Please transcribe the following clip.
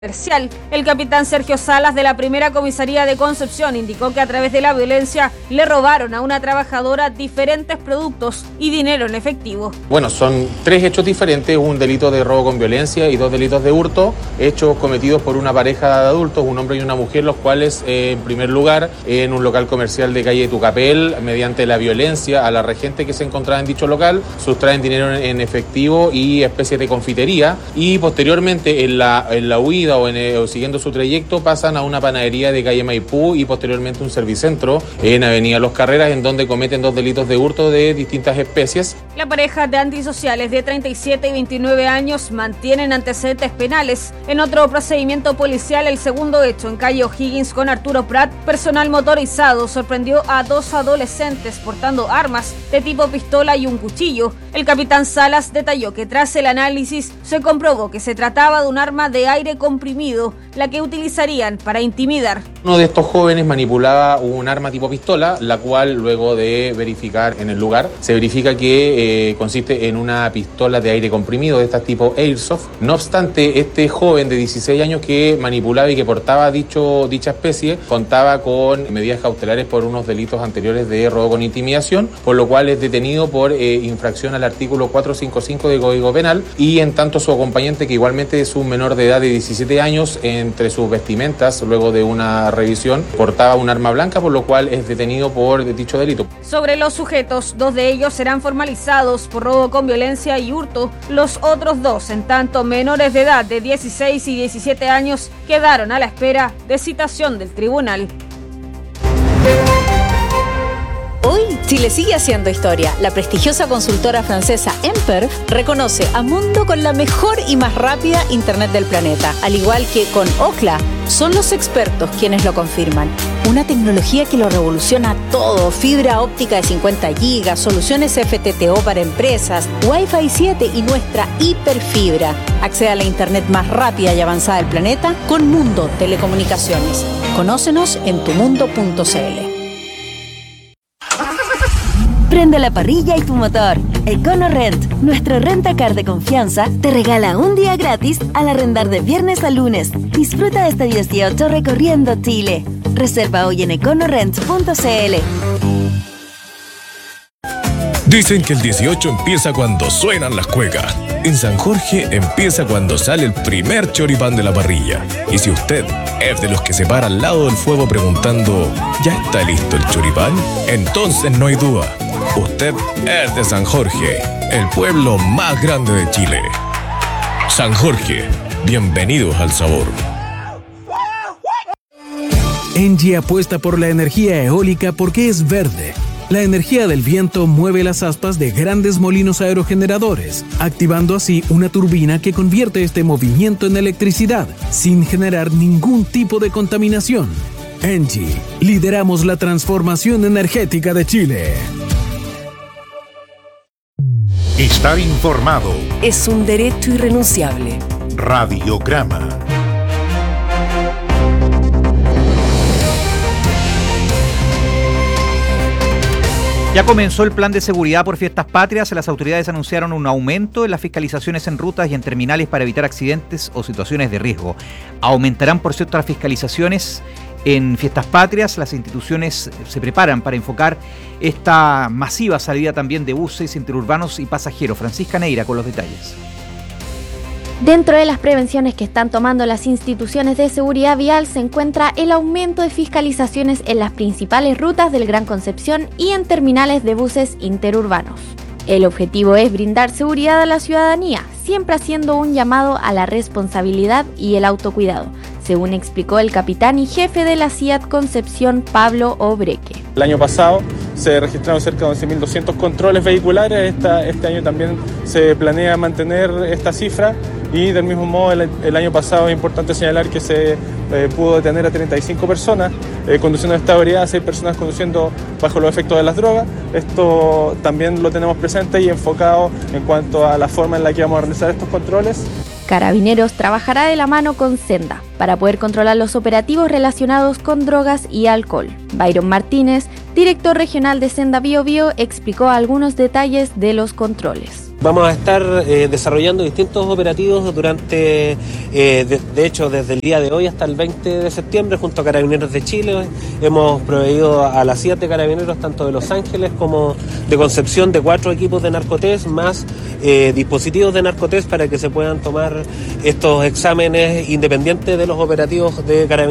comercial. El capitán Sergio Salas de la primera comisaría de Concepción indicó que a través de la violencia le robaron a una trabajadora diferentes productos y dinero en efectivo. Bueno, son 3 hechos diferentes, un delito de robo con violencia y 2 delitos de hurto, hechos cometidos por una pareja de adultos, un hombre y una mujer, los cuales en primer lugar en un local comercial de calle Tucapel, mediante la violencia a la regente que se encontraba en dicho local, sustraen dinero en efectivo y especies de confitería, y posteriormente en la huida o siguiendo su trayecto pasan a una panadería de calle Maipú y posteriormente un servicentro en avenida Los Carreras, en donde cometen 2 delitos de hurto de distintas especies. La pareja de antisociales de 37 y 29 años mantienen antecedentes penales. En otro procedimiento policial, el segundo hecho en calle O'Higgins con Arturo Prat, personal motorizado sorprendió a 2 adolescentes portando armas de tipo pistola y un cuchillo. El capitán Salas detalló que tras el análisis se comprobó que se trataba de un arma de aire comprimido, la que utilizarían para intimidar. Uno de estos jóvenes manipulaba un arma tipo pistola, la cual luego de verificar en el lugar, se verifica que consiste en una pistola de aire comprimido de estas tipo Airsoft. No obstante, este joven de 16 años que manipulaba y que portaba dicha especie, contaba con medidas cautelares por unos delitos anteriores de robo con intimidación, por lo cual es detenido por infracción al artículo 455 del Código Penal, y en tanto su acompañante, que igualmente es un menor de edad de 17 años, entre sus vestimentas, luego de una revisión, portaba un arma blanca, por lo cual es detenido por dicho delito. Sobre los sujetos, 2 de ellos serán formalizados por robo con violencia y hurto. Los otros 2, en tanto menores de edad de 16 y 17 años, quedaron a la espera de citación del tribunal. Hoy, Chile sigue haciendo historia. La prestigiosa consultora francesa Emperf reconoce a Mundo con la mejor y más rápida internet del planeta. Al igual que con Ookla, son los expertos quienes lo confirman. Una tecnología que lo revoluciona todo. Fibra óptica de 50 gigas, soluciones FTTO para empresas, Wi-Fi 7 y nuestra hiperfibra. Accede a la internet más rápida y avanzada del planeta con Mundo Telecomunicaciones. Conócenos en tumundo.cl. Prende la parrilla y tu motor. EconoRent, nuestro rentacar de confianza, te regala un día gratis al arrendar de viernes a lunes. Disfruta de este 18 recorriendo Chile. Reserva hoy en econorent.cl. Dicen que el 18 empieza cuando suenan las cuecas. En San Jorge empieza cuando sale el primer choripán de la parrilla. Y si usted es de los que se para al lado del fuego preguntando ¿ya está listo el choripán? Entonces no hay duda. Usted es de San Jorge, el pueblo más grande de Chile. San Jorge, bienvenidos al sabor. Engie apuesta por la energía eólica porque es verde. La energía del viento mueve las aspas de grandes molinos aerogeneradores, activando así una turbina que convierte este movimiento en electricidad, sin generar ningún tipo de contaminación. Engie, lideramos la transformación energética de Chile. Estar informado Es un derecho irrenunciable. Radiograma. Ya comenzó el plan de seguridad por fiestas patrias. Las autoridades anunciaron un aumento en las fiscalizaciones en rutas y en terminales para evitar accidentes o situaciones de riesgo. Aumentarán, por cierto, las fiscalizaciones en fiestas patrias. Las instituciones se preparan para enfocar esta masiva salida también de buses interurbanos y pasajeros. Francisca Neira con los detalles. Dentro de las prevenciones que están tomando las instituciones de seguridad vial se encuentra el aumento de fiscalizaciones en las principales rutas del Gran Concepción y en terminales de buses interurbanos. El objetivo es brindar seguridad a la ciudadanía, siempre haciendo un llamado a la responsabilidad y el autocuidado, según explicó el capitán y jefe de la CIAT Concepción, Pablo Obreque. El año pasado se registraron cerca de 11.200 controles vehiculares. Este año también se planea mantener esta cifra, y del mismo modo el año pasado es importante señalar que se pudo detener a 35 personas conduciendo en esta ebriedad, 6 personas conduciendo bajo los efectos de las drogas. Esto también lo tenemos presente y enfocado en cuanto a la forma en la que vamos a realizar estos controles. Carabineros trabajará de la mano con Senda para poder controlar los operativos relacionados con drogas y alcohol. Byron Martínez, director regional de Senda Biobío, explicó algunos detalles de los controles. Vamos a estar desarrollando distintos operativos durante, de hecho, desde el día de hoy hasta el 20 de septiembre, junto a Carabineros de Chile. Hemos proveído a las 7 carabineros, tanto de Los Ángeles como de Concepción, de 4 equipos de narcotest, más dispositivos de narcotest para que se puedan tomar estos exámenes independientes de los operativos de Carabineros.